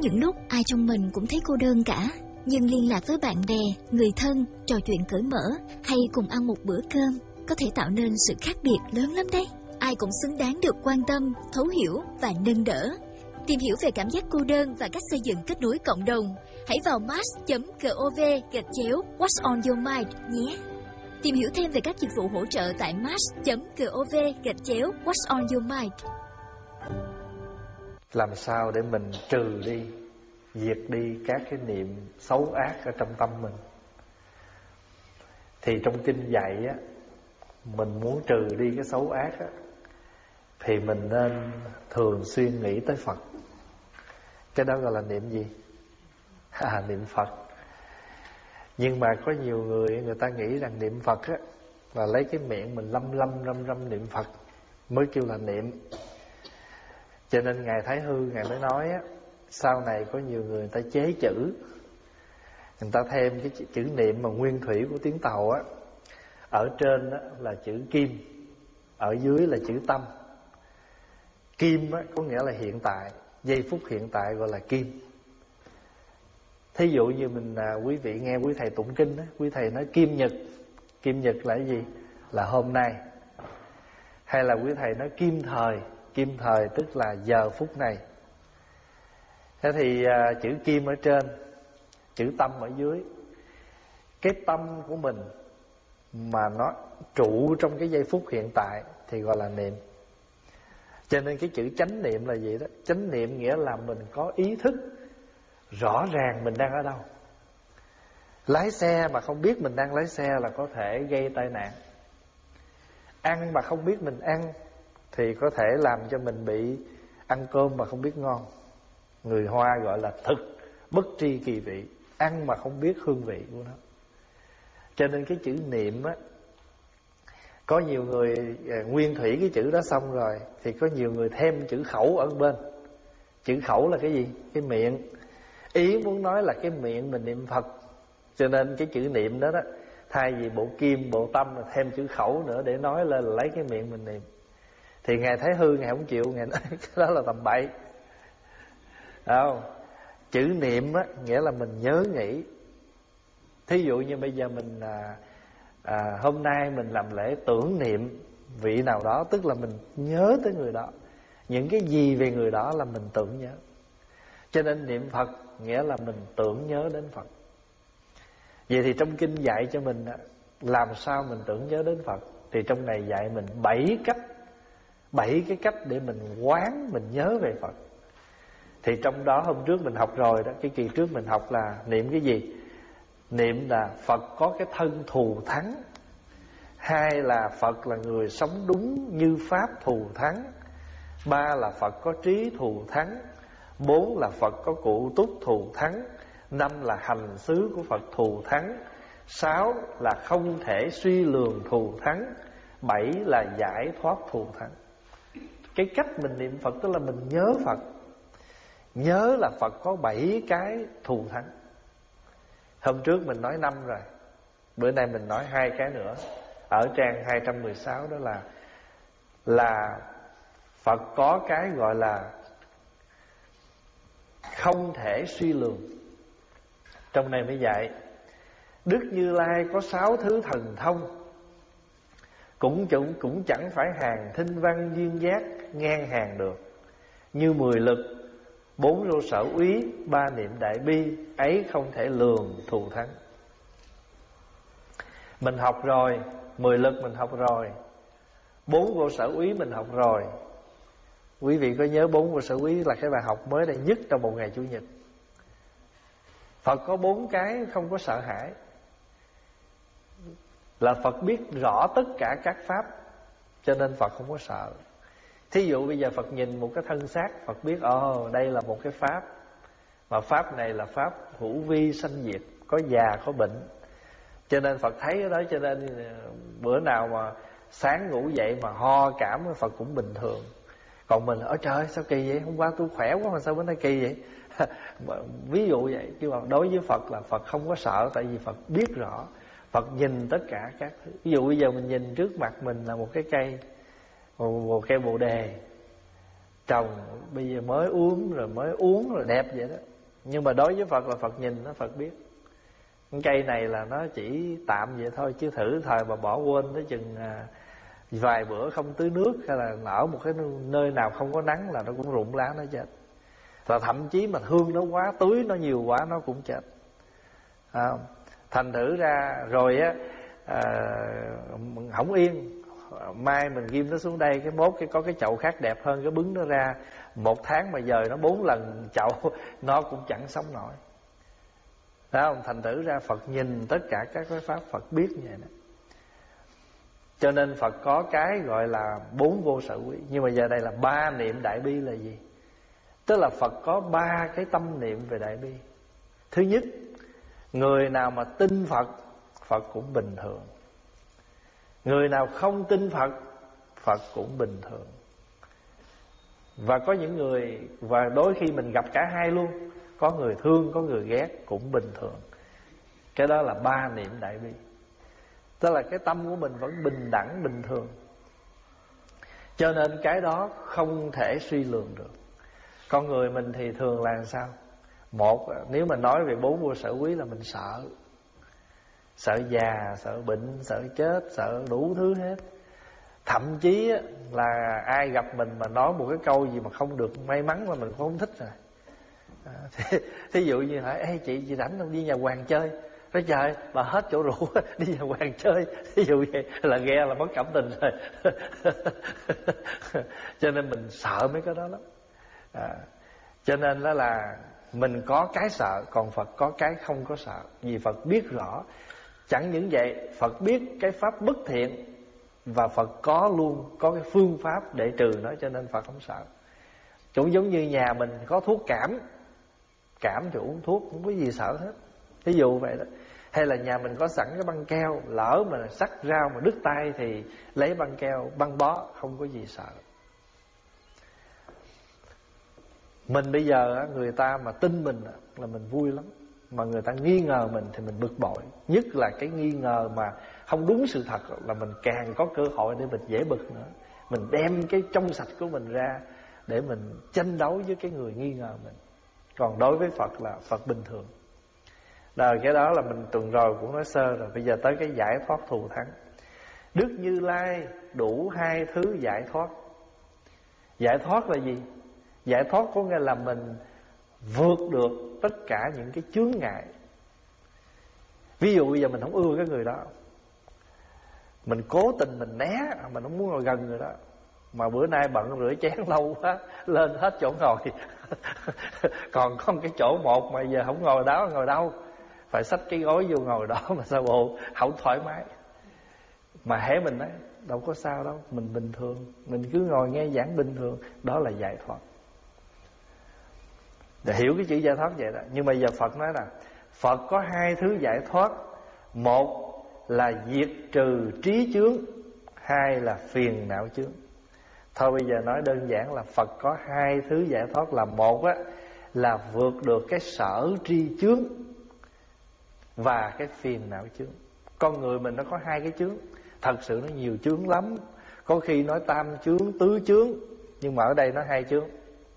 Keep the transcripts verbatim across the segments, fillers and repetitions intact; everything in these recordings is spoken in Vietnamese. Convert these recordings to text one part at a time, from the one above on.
những lúc ai trong mình cũng thấy cô đơn cả, nhưng liên lạc với bạn bè, người thân, trò chuyện cởi mở hay cùng ăn một bữa cơm có thể tạo nên sự khác biệt lớn lắm đấy. Ai cũng xứng đáng được quan tâm, thấu hiểu và nâng đỡ. Tìm hiểu về cảm giác cô đơn và cách xây dựng kết nối cộng đồng, hãy vào match chấm gov gạch chéo What's on your mind nhé. Tìm hiểu thêm về các dịch vụ hỗ trợ tại match chấm gov gạch chéo What's on your mind. Làm sao để mình trừ đi, diệt đi các cái niệm xấu ác ở trong tâm mình? Thì trong kinh dạy á, mình muốn trừ đi cái xấu ác á, thì mình nên thường xuyên nghĩ tới Phật. Cái đó gọi là niệm gì? À, niệm Phật. Nhưng mà có nhiều người người ta nghĩ rằng niệm Phật á là lấy cái miệng mình lâm lâm râm râm niệm Phật mới kêu là niệm. Cho nên Ngài Thái Hư Ngài mới nói á, sau này có nhiều người người ta chế chữ, người ta thêm cái chữ niệm mà nguyên thủy của tiếng Tàu á, ở trên á là chữ kim, ở dưới là chữ tâm. Kim á có nghĩa là hiện tại, giây phút hiện tại gọi là kim. Thí dụ như mình à, quý vị nghe quý thầy tụng kinh á, quý thầy nói kim nhật. Kim nhật là cái gì? Là hôm nay. Hay là quý thầy nói kim thời. Kim thời tức là giờ phút này. Thế thì à, chữ kim ở trên, chữ tâm ở dưới. Cái tâm của mình mà nó trụ trong cái giây phút hiện tại thì gọi là niệm. Cho nên cái chữ chánh niệm là gì đó? Chánh niệm nghĩa là mình có ý thức rõ ràng mình đang ở đâu. Lái xe mà không biết mình đang lái xe là có thể gây tai nạn. Ăn mà không biết mình ăn thì có thể làm cho mình bị ăn cơm mà không biết ngon. Người Hoa gọi là thực bất tri kỳ vị, ăn mà không biết hương vị của nó. Cho nên cái chữ niệm á, có nhiều người à, nguyên thủy cái chữ đó xong rồi thì có nhiều người thêm chữ khẩu ở bên. Chữ khẩu là cái gì? Cái miệng. Ý muốn nói là cái miệng mình niệm Phật. Cho nên cái chữ niệm đó đó, thay vì bộ kim, bộ tâm là thêm chữ khẩu nữa để nói lên là lấy cái miệng mình niệm. Thì Ngài Thái Hư Ngài không chịu, Ngài nói cái đó là tầm bậy. Không? Chữ niệm á, nghĩa là mình nhớ nghĩ. Thí dụ như bây giờ mình à, à, hôm nay mình làm lễ tưởng niệm vị nào đó, tức là mình nhớ tới người đó. Những cái gì về người đó là mình tưởng nhớ. Cho nên niệm Phật nghĩa là mình tưởng nhớ đến Phật. Vậy thì trong kinh dạy cho mình làm sao mình tưởng nhớ đến Phật. Thì trong này dạy mình bảy cách, bảy cái cách để mình quán, mình nhớ về Phật. Thì trong đó hôm trước mình học rồi đó, cái kỳ trước mình học là niệm cái gì? Niệm là Phật có cái thân thù thắng. Hai là Phật là người sống đúng như Pháp thù thắng. Ba là Phật có trí thù thắng. Bốn là Phật có cụ túc thù thắng. Năm là hành xứ của Phật thù thắng. Sáu là không thể suy lường thù thắng. Bảy là giải thoát thù thắng. Cái cách mình niệm Phật tức là mình nhớ Phật. Nhớ là Phật có bảy cái thù thắng. Hôm trước mình nói năm rồi, bữa nay mình nói hai cái nữa. Ở trang hai trăm mười sáu đó là Là Phật có cái gọi là không thể suy lường. Trong này mới dạy Đức Như Lai có sáu thứ thần thông, Cũng, cũng, cũng chẳng phải hàng thinh văn duyên giác ngang hàng được. Như mười lực, bốn vô sở úy, ba niệm đại bi, ấy không thể lường thù thắng. Mình học rồi, mười lực mình học rồi, bốn vô sở úy mình học rồi. Quý vị có nhớ bốn vô sở úy là cái bài học mới đây nhất trong một ngày Chủ nhật. Phật có bốn cái không có sợ hãi. Là Phật biết rõ tất cả các pháp, cho nên Phật không có sợ. Thí dụ bây giờ Phật nhìn một cái thân xác, Phật biết ồ oh, đây là một cái pháp, mà pháp này là pháp hữu vi sanh diệt, có già có bệnh. Cho nên Phật thấy cái đó, cho nên bữa nào mà sáng ngủ dậy mà ho cảm, Phật cũng bình thường. Còn mình ở trời sao kỳ vậy, hôm qua tôi khỏe quá mà sao bữa nay kỳ vậy. Ví dụ vậy. Chứ mà đối với Phật là Phật không có sợ, tại vì Phật biết rõ, Phật nhìn tất cả các thứ. Ví dụ bây giờ mình nhìn trước mặt mình là một cái cây, một, một cây bồ đề trồng bây giờ mới uống rồi mới uống rồi đẹp vậy đó, Nhưng mà đối với Phật là Phật nhìn, nó Phật biết. Cái cây này là nó chỉ tạm vậy thôi, chứ thử thời mà bỏ quên tới chừng à, vài bữa không tưới nước, hay là ở một cái nơi nào không có nắng là nó cũng rụng lá nó chết. Và thậm chí mà hương nó quá, tưới nó nhiều quá nó cũng chết. À, thành thử ra rồi á, à, không yên, mai mình ghim nó xuống đây, cái mốt cái có cái chậu khác đẹp hơn, cái bứng nó ra. Một tháng mà dời nó bốn lần chậu, nó cũng chẳng sống nổi. Đó không? Thành thử ra Phật nhìn tất cả các cái pháp, Phật biết như vậy đó. Cho nên Phật có cái gọi là bốn vô sở quý. Nhưng mà giờ đây là ba niệm đại bi là gì? Tức là Phật có ba cái tâm niệm về đại bi. Thứ nhất, người nào mà tin Phật, Phật cũng bình thường. Người nào không tin Phật, Phật cũng bình thường. Và có những người, và đôi khi mình gặp cả hai luôn, có người thương, có người ghét, cũng bình thường. Cái đó là ba niệm đại bi. Tức là cái tâm của mình vẫn bình đẳng, bình thường. Cho nên cái đó không thể suy lường được. Con người mình thì thường là sao? Một, nếu mà nói về bốn vô sở quý là mình sợ. Sợ già, sợ bệnh, sợ chết, sợ đủ thứ hết. Thậm chí là ai gặp mình mà nói một cái câu gì mà không được may mắn là mình cũng không thích rồi. À, thí, thí dụ như hỏi: ê chị, chị rảnh không đi nhà hoàng chơi? Nói trời, bà hết chỗ rượu đi nhà hoàng chơi. Thí dụ vậy là nghe là mất cảm tình rồi. Cho nên mình sợ mấy cái đó lắm. À, cho nên đó là mình có cái sợ, còn Phật có cái không có sợ. Vì Phật biết rõ. Chẳng những vậy, Phật biết cái pháp bất thiện, và Phật có luôn có cái phương pháp để trừ nó, cho nên Phật không sợ. Cũng giống như nhà mình có thuốc cảm, cảm thì uống thuốc không có gì sợ hết. Ví dụ vậy đó. Hay là nhà mình có sẵn cái băng keo, lỡ mà sắc rau mà đứt tay thì lấy băng keo băng bó, không có gì sợ. Mình bây giờ người ta mà tin mình là mình vui lắm, mà người ta nghi ngờ mình thì mình bực bội. Nhất là cái nghi ngờ mà không đúng sự thật là mình càng có cơ hội để mình dễ bực nữa. Mình đem cái trong sạch của mình ra để mình tranh đấu với cái người nghi ngờ mình. Còn đối với Phật là Phật bình thường. Rồi cái đó là mình tuần rồi cũng nói sơ rồi. Bây giờ tới cái giải thoát thù thắng. Đức Như Lai đủ hai thứ giải thoát. Giải thoát là gì? Giải thoát có nghĩa là mình vượt được tất cả những cái chướng ngại. Ví dụ bây giờ mình không ưa cái người đó, mình cố tình mình né, mình không muốn ngồi gần người đó. Mà bữa nay bận rửa chén lâu quá, lên hết chỗ ngồi. Còn có một cái chỗ một mà giờ không ngồi đó, ngồi đâu? Phải xách cái gối vô ngồi đó mà sao bộ không thoải mái. Mà hễ mình nói đâu có sao đâu, mình bình thường, mình cứ ngồi nghe giảng bình thường. Đó là giải thoát. Để hiểu cái chữ giải thoát vậy đó. Nhưng mà giờ Phật nói là Phật có hai thứ giải thoát. Một là diệt trừ trí chướng, hai là phiền não chướng. Thôi bây giờ nói đơn giản là Phật có hai thứ giải thoát. Là một á, là vượt được cái sở tri chướng và cái phiền não chướng. Con người mình nó có hai cái chướng, thật sự nó nhiều chướng lắm. Có khi nói tam chướng, tứ chướng, nhưng mà ở đây nó hai chướng.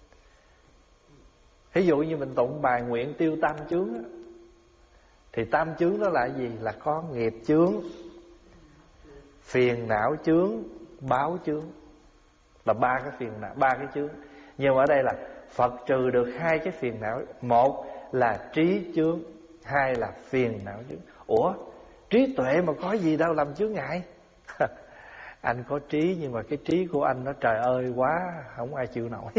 Ví dụ như mình tụng bài nguyện tiêu tam chướng á, thì tam chướng đó là gì? Là có nghiệp chướng, phiền não chướng, báo chướng. Là ba cái phiền não, ba cái chướng. Nhưng mà ở đây là Phật trừ được hai cái phiền não. Một là trí chướng, hai là phiền não chướng. Ủa, trí tuệ mà có gì đâu làm chướng ngại? Anh có trí nhưng mà cái trí của anh nó trời ơi quá, không ai chịu nổi.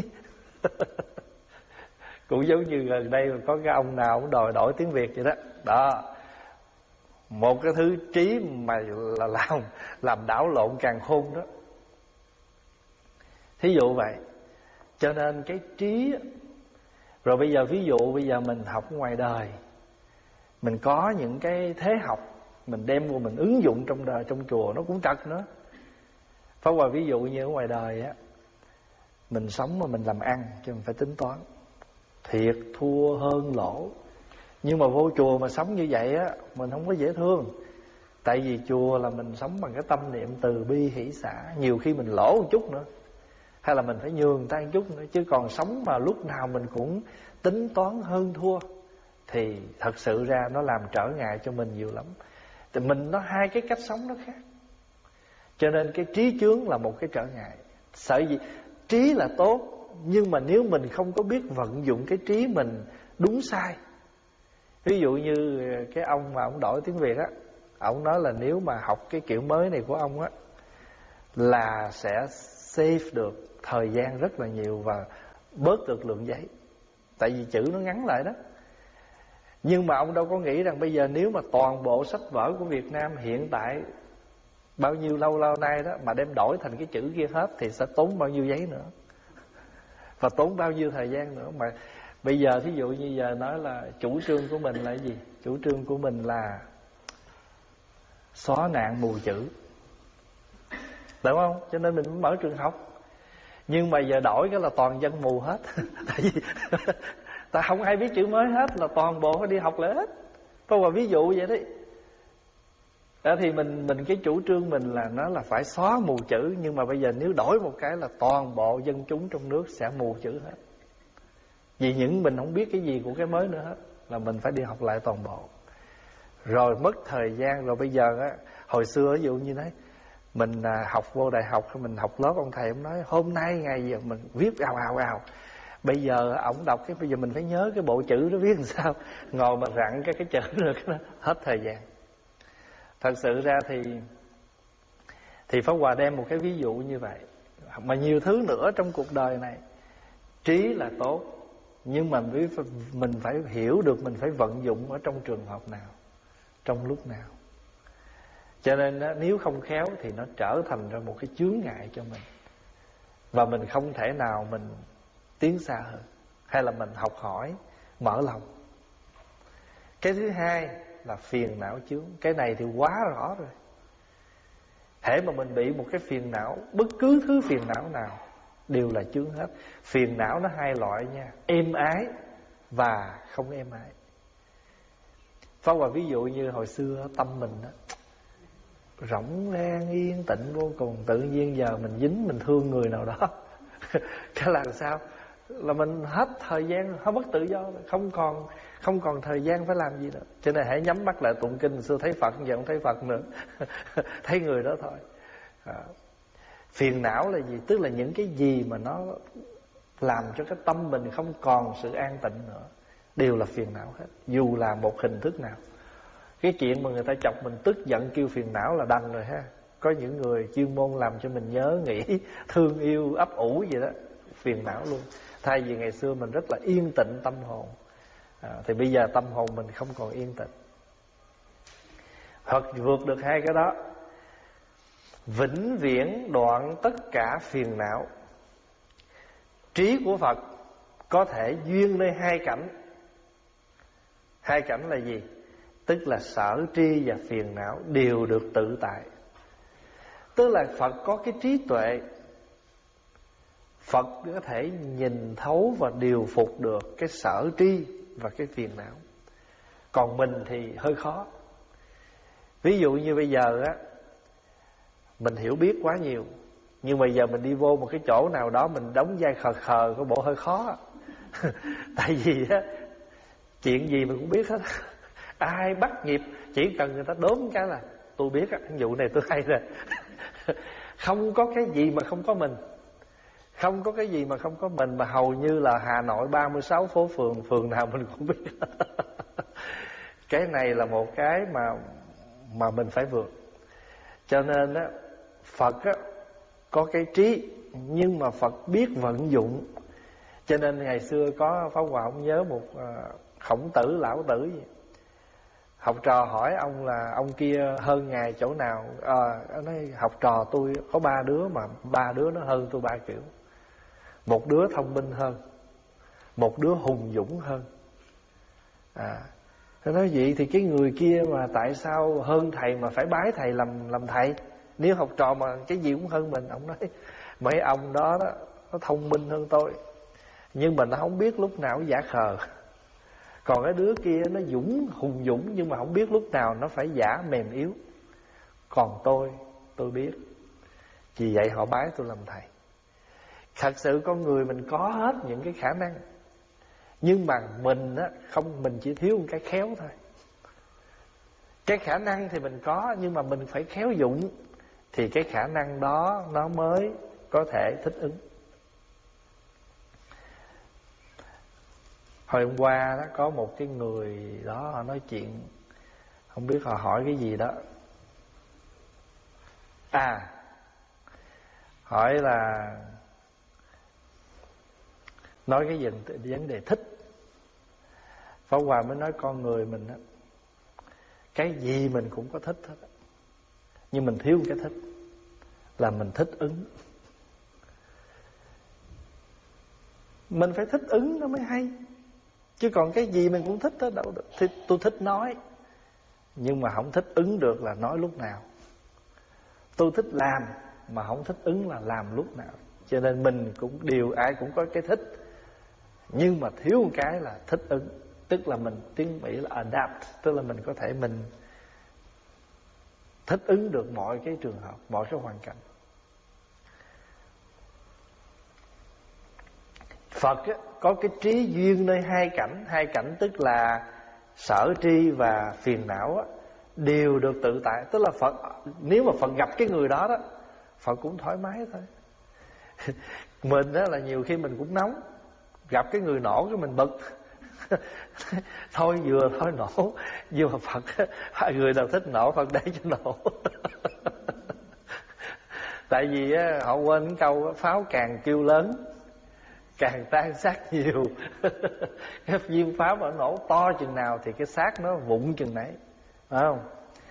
Cũng giống như gần đây mà có cái ông nào cũng đòi đổi tiếng Việt vậy đó. Đó, một cái thứ trí mà là làm làm đảo lộn càn khôn đó. Thí dụ vậy. Cho nên cái trí. Rồi bây giờ ví dụ bây giờ mình học ngoài đời, mình có những cái thế học, mình đem vô mình ứng dụng trong đời, trong chùa nó cũng trật nữa. Pháp Hòa ví dụ như ở ngoài đời á, mình sống mà mình làm ăn chứ mình phải tính toán thiệt thua hơn lỗ. Nhưng mà vô chùa mà sống như vậy á, mình không có dễ thương. Tại vì chùa là mình sống bằng cái tâm niệm từ bi hỷ xả. Nhiều khi mình lỗ một chút nữa, hay là mình phải nhường người ta một chút nữa. Chứ còn sống mà lúc nào mình cũng tính toán hơn thua thì thật sự ra nó làm trở ngại cho mình nhiều lắm. Thì mình nó hai cái cách sống nó khác. Cho nên cái trí chướng là một cái trở ngại. Sợ gì? Trí là tốt, nhưng mà nếu mình không có biết vận dụng cái trí mình đúng sai. Ví dụ như cái ông mà ông đổi tiếng Việt á, ông nói là nếu mà học cái kiểu mới này của ông á là sẽ save được thời gian rất là nhiều và bớt được lượng giấy. Tại vì chữ nó ngắn lại đó. Nhưng mà ông đâu có nghĩ rằng bây giờ nếu mà toàn bộ sách vở của Việt Nam hiện tại bao nhiêu lâu lâu nay đó mà đem đổi thành cái chữ kia hết thì sẽ tốn bao nhiêu giấy nữa, và tốn bao nhiêu thời gian nữa. Mà bây giờ thí dụ như giờ nói là chủ trương của mình là cái gì? Chủ trương của mình là xóa nạn mù chữ, đúng không? Cho nên mình mới mở trường học. Nhưng mà giờ đổi cái là toàn dân mù hết. Tại vì ta không ai biết chữ mới hết, là toàn bộ phải đi học lại hết. Có một ví dụ vậy đấy. Đó thì mình mình cái chủ trương mình là nó là phải xóa mù chữ. Nhưng mà bây giờ nếu đổi một cái là toàn bộ dân chúng trong nước sẽ mù chữ hết. Vì những mình không biết cái gì của cái mới nữa hết, là mình phải đi học lại toàn bộ. Rồi mất thời gian. Rồi bây giờ á, hồi xưa ví dụ như thế, mình học vô đại học, mình học lớp, ông thầy ông nói hôm nay ngày gì mình viết ào ào ào. Bây giờ ổng đọc cái bây giờ mình phải nhớ cái bộ chữ nó viết làm sao, ngồi mà rặn cái cái chữ rồi cái đó, hết thời gian. Thật sự ra thì thì Pháp Hòa đem một cái ví dụ như vậy. Mà nhiều thứ nữa trong cuộc đời này. Trí là tốt, nhưng mà mình phải hiểu được mình phải vận dụng ở trong trường hợp nào, trong lúc nào. Cho nên nếu không khéo thì nó trở thành ra một cái chướng ngại cho mình, và mình không thể nào mình tiến xa hơn, hay là mình học hỏi, mở lòng. Cái thứ hai là phiền não chướng. Cái này thì quá rõ rồi. Hễ mà mình bị một cái phiền não, bất cứ thứ phiền não nào đều là chướng hết. Phiền não nó hai loại nha, êm ái và không êm ái. Pháp Hòa ví dụ như hồi xưa tâm mình đó, rỗng rang yên tĩnh vô cùng. Tự nhiên giờ mình dính, mình thương người nào đó cái là sao? Là mình hết thời gian, hết mất tự do rồi. Không còn không còn thời gian phải làm gì nữa. Cho nên hãy nhắm mắt lại tụng kinh. Xưa thấy Phật, giờ không thấy Phật nữa thấy người đó thôi. à, Phiền não là gì? Tức là những cái gì mà nó làm cho cái tâm mình không còn sự an tịnh nữa, đều là phiền não hết, dù là một hình thức nào. Cái chuyện mà người ta chọc mình tức giận kêu phiền não là đành rồi ha. Có những người chuyên môn làm cho mình nhớ nghĩ, thương yêu, ấp ủ gì đó, phiền não luôn. Thay vì ngày xưa mình rất là yên tịnh tâm hồn, à, thì bây giờ tâm hồn mình không còn yên tịnh. Hoặc vượt được hai cái đó, vĩnh viễn đoạn tất cả phiền não. Trí của Phật có thể duyên nơi hai cảnh. Hai cảnh là gì? Tức là sở tri và phiền não đều được tự tại. Tức là Phật có cái trí tuệ, Phật có thể nhìn thấu và điều phục được cái sở tri và cái phiền não. Còn mình thì hơi khó. Ví dụ như bây giờ á, mình hiểu biết quá nhiều, nhưng bây giờ mình đi vô một cái chỗ nào đó mình đóng vai khờ khờ, có bộ hơi khó. Tại vì á, chuyện gì mình cũng biết hết. Ai bắt nhịp, chỉ cần người ta đốm cái là tôi biết á, vụ này tôi hay rồi. Không có cái gì mà không có mình. Không có cái gì mà không có mình. Mà hầu như là Hà Nội ba mươi sáu phố phường, phường nào mình cũng biết. Cái này là một cái mà Mà mình phải vượt. Cho nên á, Phật á, có cái trí, nhưng mà Phật biết vận dụng. Cho nên ngày xưa có Pháp Hòa ông nhớ một uh, Khổng Tử, Lão Tử gì. Học trò hỏi ông là ông kia hơn ngài chỗ nào. à, Ông nói học trò tôi có ba đứa, mà ba đứa nó hơn tôi ba kiểu. Một đứa thông minh hơn, một đứa hùng dũng hơn. À Thế nói vậy thì cái người kia mà tại sao hơn thầy mà phải bái thầy làm làm thầy? Nếu học trò mà cái gì cũng hơn mình. Ông nói mấy ông đó, đó nó thông minh hơn tôi, nhưng mà nó không biết lúc nào giả khờ. Còn cái đứa kia nó dũng, hùng dũng, nhưng mà không biết lúc nào nó phải giả mềm yếu. Còn tôi, tôi biết. Vì vậy họ bái tôi làm thầy. Thật sự con người mình có hết những cái khả năng, nhưng mà mình á, không, mình chỉ thiếu một cái khéo thôi. Cái khả năng thì mình có, nhưng mà mình phải khéo dụng, thì cái khả năng đó nó mới có thể thích ứng. Hồi hôm qua đó, có một cái người đó họ nói chuyện, không biết họ hỏi cái gì đó. À, hỏi là nói cái vấn đề thích. Pháp Hòa mới nói con người mình á, cái gì mình cũng có thích hết, nhưng mình thiếu một cái thích, là mình thích ứng. Mình phải thích ứng nó mới hay, chứ còn cái gì mình cũng thích hết đâu được. Thì tôi thích nói, nhưng mà không thích ứng được là nói lúc nào. Tôi thích làm, mà không thích ứng là làm lúc nào. Cho nên mình cũng đều, ai cũng có cái thích, nhưng mà thiếu một cái là thích ứng. Tức là mình, tiếng Mỹ là adapt, tức là mình có thể mình thích ứng được mọi cái trường hợp, mọi cái hoàn cảnh. Phật á, có cái trí duyên nơi hai cảnh. Hai cảnh tức là sở tri và phiền não á, đều được tự tại. Tức là Phật, nếu mà Phật gặp cái người đó đó, Phật cũng thoải mái thôi. Mình á là nhiều khi mình cũng nóng, gặp cái người nổ cái mình bực. Thôi vừa thôi nổ. Nhưng mà Phật, hai người nào thích nổ Phật để cho nổ. Tại vì á, họ quên cái câu pháo càng kêu lớn càng tan xác nhiều. Cái viên pháo mà nổ to chừng nào thì cái xác nó vụn chừng nấy, phải không?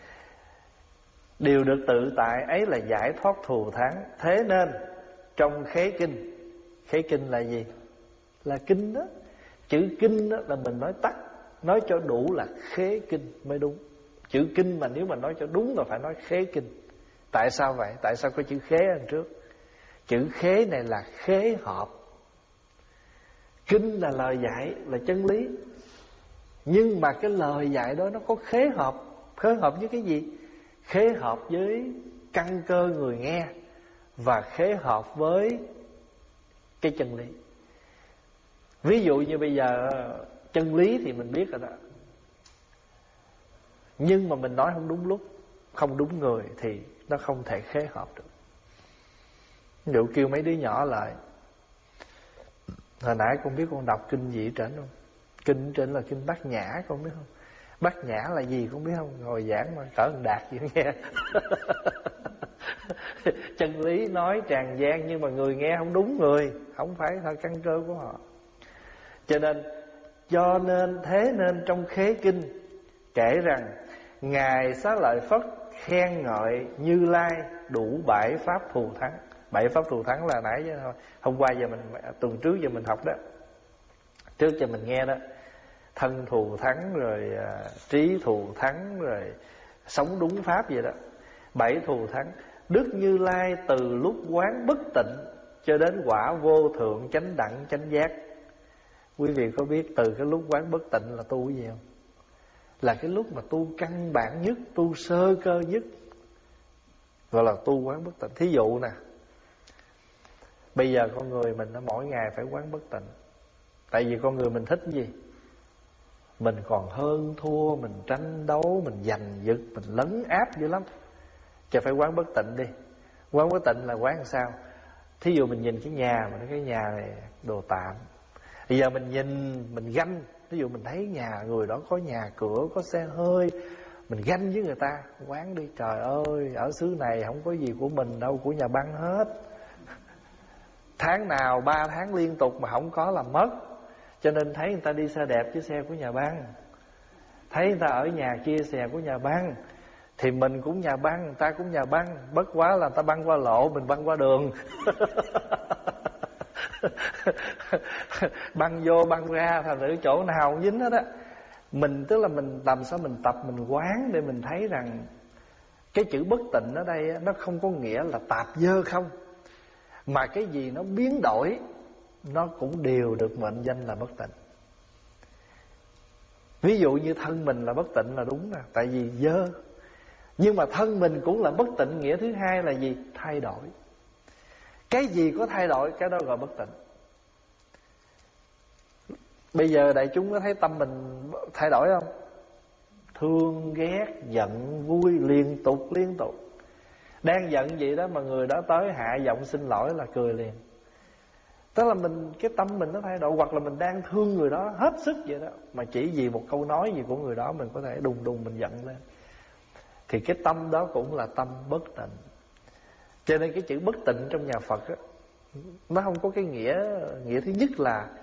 Điều được tự tại ấy là giải thoát thù thắng. Thế nên trong khế kinh, khế kinh là gì? Là kinh đó. Chữ kinh đó là mình nói tắt, nói cho đủ là khế kinh mới đúng. Chữ kinh mà nếu mà nói cho đúng là phải nói khế kinh. Tại sao vậy? Tại sao có chữ khế ở trước? Chữ khế này là khế hợp. Kinh là lời dạy, là chân lý. Nhưng mà cái lời dạy đó nó có khế hợp. Khế hợp với cái gì? Khế hợp với căn cơ người nghe, và khế hợp với cái chân lý. Ví dụ như bây giờ chân lý thì mình biết rồi đó, nhưng mà mình nói không đúng lúc, không đúng người thì nó không thể khế hợp được. Ví dụ kêu mấy đứa nhỏ lại, hồi nãy con biết con đọc kinh gì ở trển không? Kinh trển là kinh Bát Nhã, con biết không? Bát Nhã là gì con biết không? Ngồi giảng mà cỡ một đạt gì nghe. Chân lý nói tràn gian, nhưng mà người nghe không đúng người, không phải là căn cơ của họ. Cho nên cho nên thế nên trong khế kinh kể rằng Ngài Xá Lợi Phất khen ngợi Như Lai đủ bảy pháp thù thắng. Bảy pháp thù thắng là nãy giờ, hôm qua giờ mình, tuần trước giờ mình học đó, trước giờ mình nghe đó. Thân thù thắng, rồi uh, trí thù thắng, rồi sống đúng pháp vậy đó. Bảy thù thắng. Đức Như Lai từ lúc quán bất tịnh cho đến quả vô thượng chánh đẳng chánh giác. Quý vị có biết từ cái lúc quán bất tịnh là tu cái gì không? Là cái lúc mà tu căn bản nhất, tu sơ cơ nhất, gọi là tu quán bất tịnh. Thí dụ nè, bây giờ con người mình nó mỗi ngày phải quán bất tịnh. Tại vì con người mình thích cái gì? Mình còn hơn thua, mình tranh đấu, mình giành giật, mình lấn áp dữ lắm. Chứ phải quán bất tịnh đi. Quán bất tịnh là quán làm sao? Thí dụ mình nhìn cái nhà, mình nói cái nhà này đồ tạm. Bây giờ mình nhìn, mình ganh. Ví dụ mình thấy nhà người đó có nhà cửa, có xe hơi, mình ganh với người ta. Quán đi, trời ơi, ở xứ này không có gì của mình đâu, của nhà băng hết. Tháng nào ba tháng liên tục mà không có là mất. Cho nên thấy người ta đi xe đẹp chứ xe của nhà băng, thấy người ta ở nhà kia xe của nhà băng, thì mình cũng nhà băng, người ta cũng nhà băng. Bất quá là người ta băng qua lộ, mình băng qua đường. Băng vô băng ra, thành thử chỗ nào cũng dính hết á. Mình tức là mình làm sao mình tập, mình quán để mình thấy rằng cái chữ bất tịnh ở đây nó không có nghĩa là tạp dơ không, mà cái gì nó biến đổi nó cũng đều được mệnh danh là bất tịnh. Ví dụ như thân mình là bất tịnh là đúng nè, tại vì dơ. Nhưng mà thân mình cũng là bất tịnh, nghĩa thứ hai là gì? Thay đổi. Cái gì có thay đổi, cái đó gọi bất tịnh. Bây giờ đại chúng có thấy tâm mình thay đổi không? Thương, ghét, giận, vui, liên tục liên tục. Đang giận gì đó mà người đó tới hạ giọng xin lỗi là cười liền. Tức là mình, cái tâm mình nó thay đổi. Hoặc là mình đang thương người đó hết sức vậy đó, mà chỉ vì một câu nói gì của người đó mình có thể đùng đùng mình giận lên. Thì cái tâm đó cũng là tâm bất tịnh. Cho nên cái chữ bất tịnh trong nhà Phật á, nó không có cái nghĩa. Nghĩa thứ nhất là